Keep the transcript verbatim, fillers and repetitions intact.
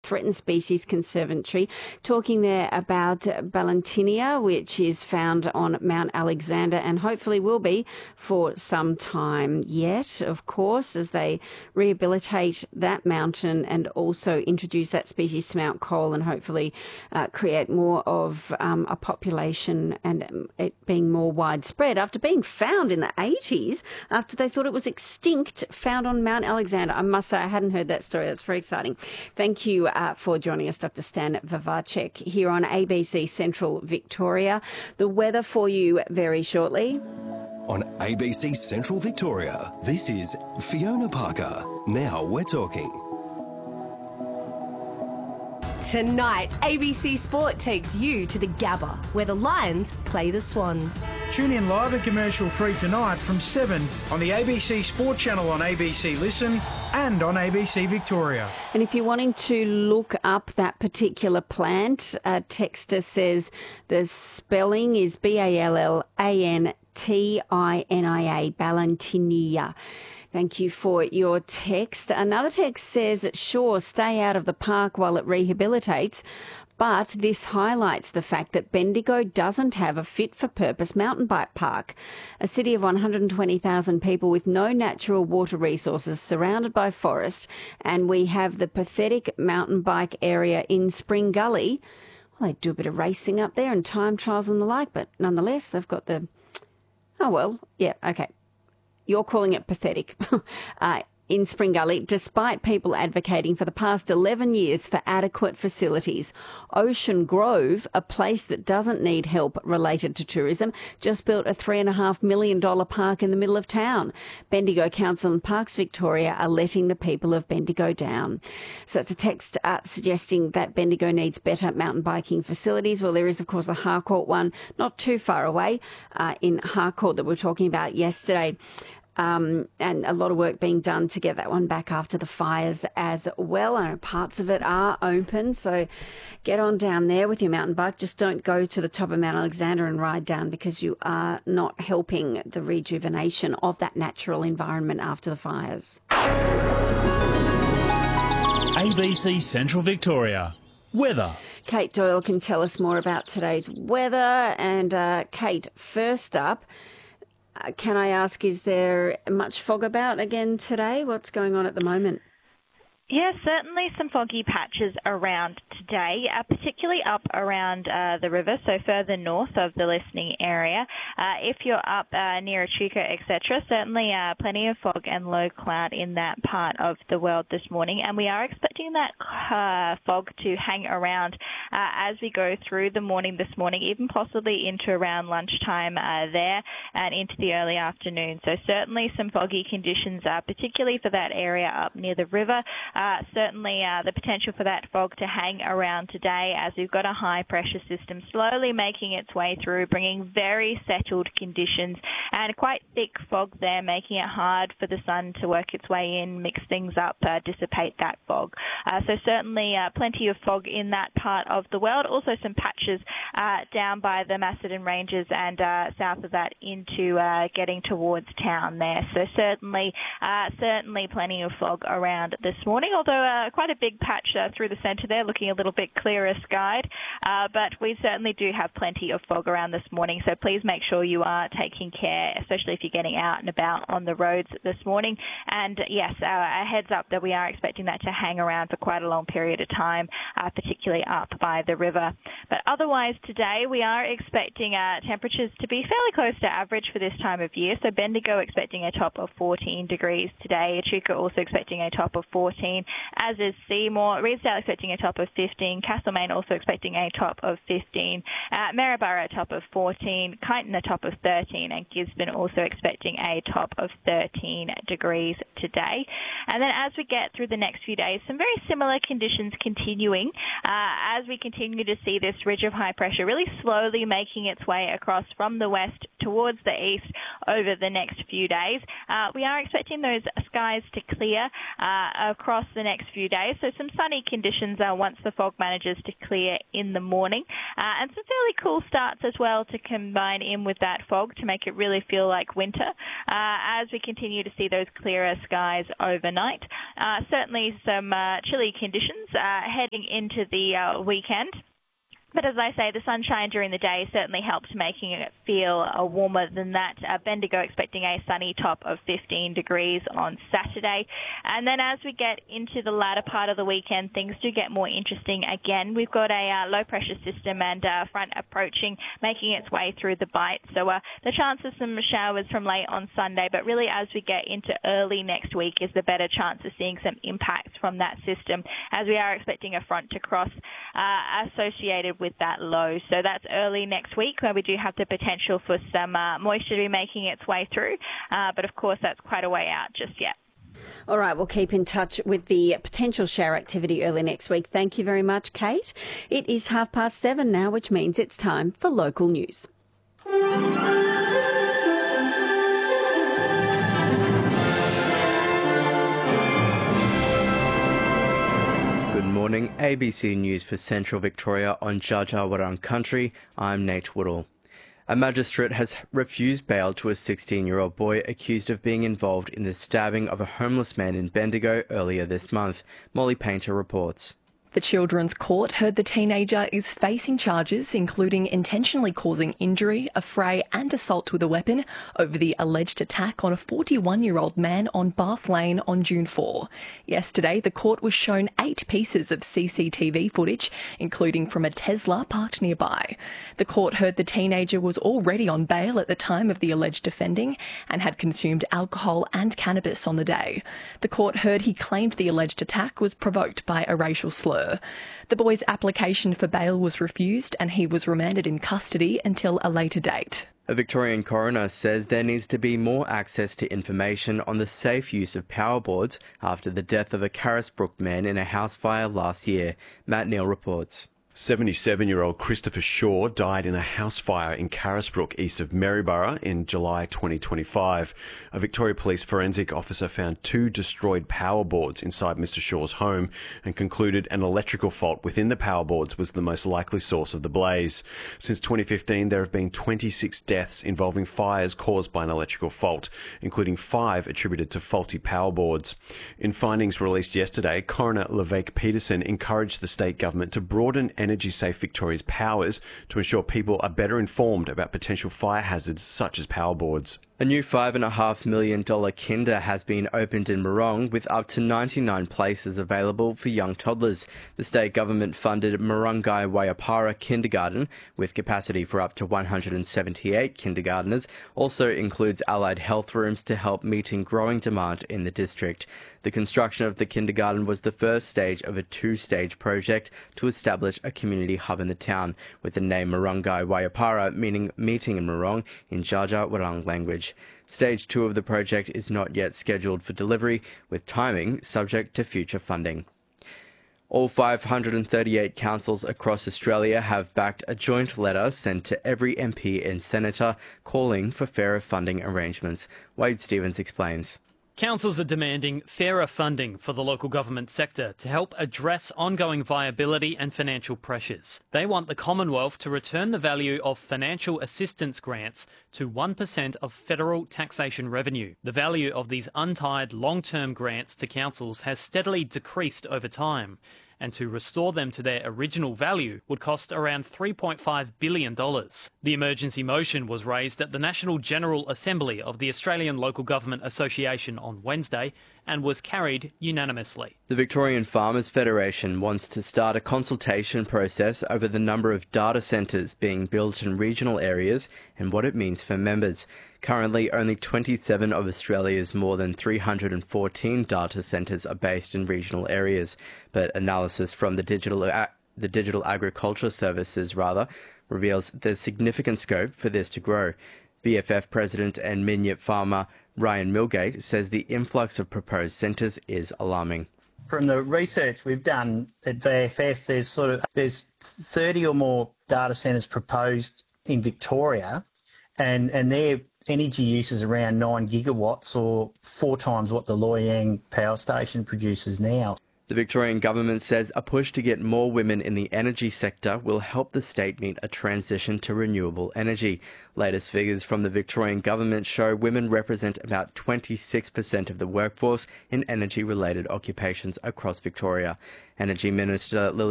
Threatened Species Conservatory, talking there about Balantinia, which is found on Mount Alexander and hopefully will be for some time yet, of course, as they rehabilitate that mountain and also introduce that species to Mount Cole and hopefully uh, create more of um, a population and it being more widespread after being found in the eighties, after they thought it was extinct, found on Mount Alexander. I must say, I hadn't heard that story. That's very exciting. Thank you uh, for joining us, Doctor Stan Vavacek, here on A B C Central Victoria. The weather for you very shortly. On A B C Central Victoria, this is Fiona Parker. Now we're talking. Tonight, A B C Sport takes you to the Gabba, where the Lions play the Swans. Tune in live and commercial-free tonight from seven on the A B C Sport channel on A B C Listen and on A B C Victoria. And if you're wanting to look up that particular plant, a texter says the spelling is B A L L A N T I N I A, Balantinia. Thank you for your text. Another text says, sure, stay out of the park while it rehabilitates, but this highlights the fact that Bendigo doesn't have a fit-for-purpose mountain bike park. A city of one hundred twenty thousand people with no natural water resources, surrounded by forest, and we have the pathetic mountain bike area in Spring Gully. Well, they do a bit of racing up there and time trials and the like, but nonetheless, they've got the... Oh, well, yeah, okay. You're calling it pathetic. uh, in Spring Gully, despite people advocating for the past eleven years for adequate facilities. Ocean Grove, a place that doesn't need help related to tourism, just built a three point five million dollars park in the middle of town. Bendigo Council and Parks Victoria are letting the people of Bendigo down. So it's a text uh, suggesting that Bendigo needs better mountain biking facilities. Well, there is, of course, the Harcourt one, not too far away uh, in Harcourt that we were talking about yesterday. Um, and a lot of work being done to get that one back after the fires as well. I know parts of it are open, so get on down there with your mountain bike. Just don't go to the top of Mount Alexander and ride down, because you are not helping the rejuvenation of that natural environment after the fires. A B C Central Victoria. Weather. Kate Doyle can tell us more about today's weather. And uh, Kate, first up, Uh, can I ask, is there much fog about again today? What's going on at the moment? Yeah, certainly some foggy patches around today, uh, particularly up around uh, the river, so further north of the listening area. Uh, if you're up uh, near Echuca, et cetera, certainly uh, plenty of fog and low cloud in that part of the world this morning, and we are expecting that uh, fog to hang around uh, as we go through the morning this morning, even possibly into around lunchtime uh, there and into the early afternoon. So certainly some foggy conditions, uh, particularly for that area up near the river. Uh, certainly uh, the potential for that fog to hang around today, as we've got a high-pressure system slowly making its way through, bringing very settled conditions and quite thick fog there, making it hard for the sun to work its way in, mix things up, uh, dissipate that fog. Uh, so certainly uh, plenty of fog in that part of the world. Also some patches uh, down by the Macedon Ranges and uh, south of that into uh, getting towards town there. So certainly, uh, certainly plenty of fog around this morning, although uh, quite a big patch uh, through the centre there, looking a little bit clearer skied. Uh, but we certainly do have plenty of fog around this morning, so please make sure you are taking care, especially if you're getting out and about on the roads this morning. And yes, uh, a heads up that we are expecting that to hang around for quite a long period of time, uh, particularly up by the river. But otherwise today we are expecting uh, temperatures to be fairly close to average for this time of year. So Bendigo expecting a top of fourteen degrees today. Echuca also expecting a top of fourteen, as is Seymour. Redesdale expecting a top of fifteen. Castlemaine also expecting a top of fifteen. Uh, Maryborough a top of fourteen. Kyneton a top of thirteen. And Gisborne also expecting a top of thirteen degrees today. And then as we get through the next few days, some very similar conditions continuing uh, as we continue to see this ridge of high pressure really slowly making its way across from the west towards the east over the next few days. Uh, we are expecting those skies to clear uh, across the next few days, so some sunny conditions uh, once the fog manages to clear in the morning, uh, and some fairly cool starts as well to combine in with that fog to make it really feel like winter uh, as we continue to see those clearer skies overnight. Uh, certainly some uh, chilly conditions uh, heading into the uh, weekend. But as I say, the sunshine during the day certainly helps making it feel uh, warmer than that. Uh, Bendigo expecting a sunny top of fifteen degrees on Saturday. And then as we get into the latter part of the weekend, things do get more interesting again. We've got a uh, low-pressure system and uh, front approaching, making its way through the Bight. So uh, the chance of some showers from late on Sunday, but really as we get into early next week is the better chance of seeing some impacts from that system, as we are expecting a front to cross uh, associated with that low. So that's early next week where we do have the potential for some uh, moisture to be making its way through. Uh, but of course, that's quite a way out just yet. All right, we'll keep in touch with the potential shower activity early next week. Thank you very much, Kate. It is half past seven now, which means it's time for local news. Good morning, A B C News for Central Victoria on Dja Dja Wurrung Country. I'm Nate Woodall. A magistrate has refused bail to a sixteen-year-old boy accused of being involved in the stabbing of a homeless man in Bendigo earlier this month. Molly Painter reports. The Children's Court heard the teenager is facing charges including intentionally causing injury, affray and assault with a weapon over the alleged attack on a forty-one-year-old man on Bath Lane on June fourth. Yesterday, the court was shown eight pieces of C C T V footage, including from a Tesla parked nearby. The court heard the teenager was already on bail at the time of the alleged offending and had consumed alcohol and cannabis on the day. The court heard he claimed the alleged attack was provoked by a racial slur. The boy's application for bail was refused and he was remanded in custody until a later date. A Victorian coroner says there needs to be more access to information on the safe use of power boards after the death of a Carisbrook man in a house fire last year. Matt Neal reports. seventy-seven-year-old Christopher Shaw died in a house fire in Carisbrook, east of Maryborough, in July twenty twenty-five. A Victoria Police forensic officer found two destroyed power boards inside Mister Shaw's home and concluded an electrical fault within the power boards was the most likely source of the blaze. Since twenty fifteen, there have been twenty-six deaths involving fires caused by an electrical fault, including five attributed to faulty power boards. In findings released yesterday, Coroner Levake Peterson encouraged the state government to broaden Energy Safe Victoria's powers to ensure people are better informed about potential fire hazards such as power boards. A new five point five million dollars kinder has been opened in Morong with up to ninety-nine places available for young toddlers. The state government funded Morongai Waiapara Kindergarten with capacity for up to one hundred seventy-eight kindergarteners. Also includes allied health rooms to help meeting growing demand in the district. The construction of the kindergarten was the first stage of a two-stage project to establish a community hub in the town, with the name Morongai Waiapara meaning meeting in Morong in Dja Dja Wurrung language. Stage two of the project is not yet scheduled for delivery, with timing subject to future funding. All five hundred thirty-eight councils across Australia have backed a joint letter sent to every M P and senator calling for fairer funding arrangements. Wade Stevens explains. Councils are demanding fairer funding for the local government sector to help address ongoing viability and financial pressures. They want the Commonwealth to return the value of financial assistance grants to one percent of federal taxation revenue. The value of these untied long-term grants to councils has steadily decreased over time, and to restore them to their original value would cost around three point five billion dollars. The emergency motion was raised at the National General Assembly of the Australian Local Government Association on Wednesday and was carried unanimously. The Victorian Farmers Federation wants to start a consultation process over the number of data centres being built in regional areas and what it means for members. Currently, only twenty-seven of Australia's more than three hundred fourteen data centres are based in regional areas, but analysis from the Digital, A- the Digital Agriculture Services rather reveals there's significant scope for this to grow. B F F President and Minyip farmer Ryan Milgate says the influx of proposed centres is alarming. From the research we've done at V F F, there's sort of there's thirty or more data centres proposed in Victoria, and and their energy use is around nine gigawatts, or four times what the Loy Yang power station produces now. The Victorian government says a push to get more women in the energy sector will help the state meet a transition to renewable energy. Latest figures from the Victorian government show women represent about twenty-six percent of the workforce in energy-related occupations across Victoria. Energy Minister Lily